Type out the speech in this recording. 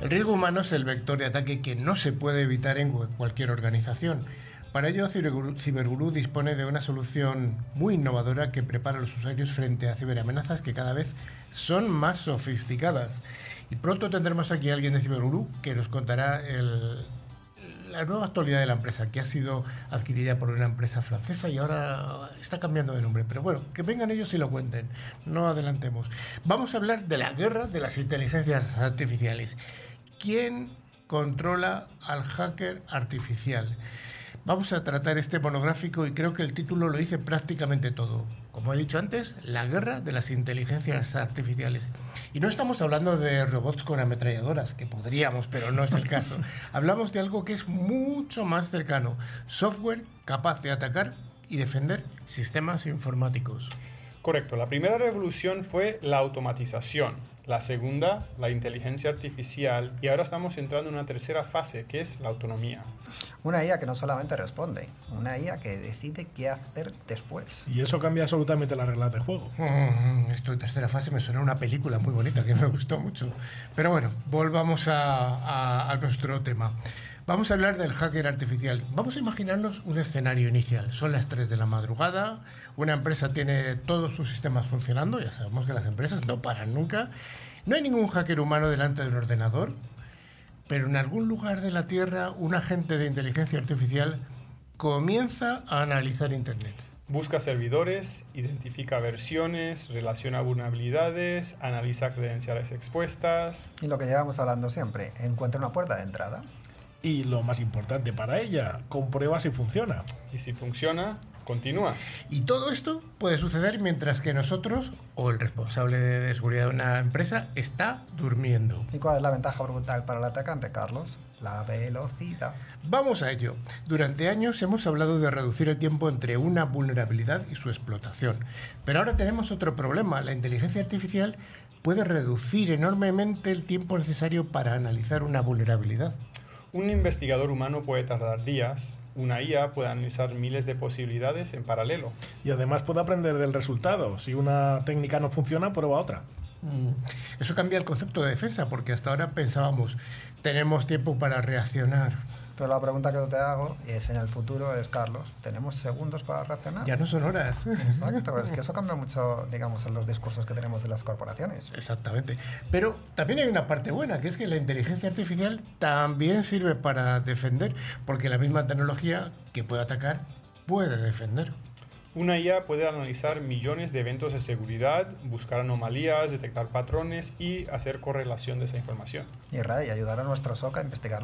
El riesgo humano es el vector de ataque que no se puede evitar en cualquier organización. Para ello, Cyberguru dispone de una solución muy innovadora que prepara a los usuarios frente a ciberamenazas que cada vez son más sofisticadas. Y pronto tendremos aquí a alguien de Cyberguru que nos contará la nueva actualidad de la empresa, que ha sido adquirida por una empresa francesa y ahora está cambiando de nombre. Pero bueno, que vengan ellos y lo cuenten, no adelantemos. Vamos a hablar de la guerra de las inteligencias artificiales. ¿Quién controla al hacker artificial? Vamos a tratar este monográfico y creo que el título lo dice prácticamente todo. Como he dicho antes, la guerra de las inteligencias artificiales. Y no estamos hablando de robots con ametralladoras, que podríamos, pero no es el caso. Hablamos de algo que es mucho más cercano. Software capaz de atacar y defender sistemas informáticos. Correcto. La primera revolución fue la automatización. La segunda, la inteligencia artificial. Y ahora estamos entrando en una tercera fase, que es la autonomía. Una IA que no solamente responde, una IA que decide qué hacer después. Y eso cambia absolutamente las reglas del juego. Esto en tercera fase me suena a una película muy bonita que me gustó mucho. Pero bueno, volvamos a nuestro tema. Vamos a hablar del hacker artificial. Vamos a imaginarnos un escenario inicial. Son las 3 de la madrugada, una empresa tiene todos sus sistemas funcionando, ya sabemos que las empresas no paran nunca. No hay ningún hacker humano delante de un ordenador, pero en algún lugar de la Tierra un agente de inteligencia artificial comienza a analizar Internet. Busca servidores, identifica versiones, relaciona vulnerabilidades, analiza credenciales expuestas. Y lo que llevamos hablando siempre, encuentra una puerta de entrada. Y lo más importante para ella, comprueba si funciona. Y si funciona, continúa. Y todo esto puede suceder mientras que nosotros, o el responsable de seguridad de una empresa, está durmiendo. ¿Y cuál es la ventaja brutal para el atacante, Carlos? La velocidad. Vamos a ello. Durante años hemos hablado de reducir el tiempo entre una vulnerabilidad y su explotación. Pero ahora tenemos otro problema. La inteligencia artificial puede reducir enormemente el tiempo necesario para analizar una vulnerabilidad. Un investigador humano puede tardar días, una IA puede analizar miles de posibilidades en paralelo. Y además puede aprender del resultado. Si una técnica no funciona, prueba otra. Eso cambia el concepto de defensa, porque hasta ahora pensábamos, tenemos tiempo para reaccionar. Pero la pregunta que yo te hago es en el futuro es, Carlos, ¿tenemos segundos para reaccionar? Ya no son horas. Exacto, es que eso cambia mucho, digamos, en los discursos que tenemos de las corporaciones. Exactamente. Pero también hay una parte buena, que es que la inteligencia artificial también sirve para defender, porque la misma tecnología que puede atacar puede defender. Una IA puede analizar millones de eventos de seguridad, buscar anomalías, detectar patrones y hacer correlación de esa información. Y Ray, ayudar a nuestro SOC a investigar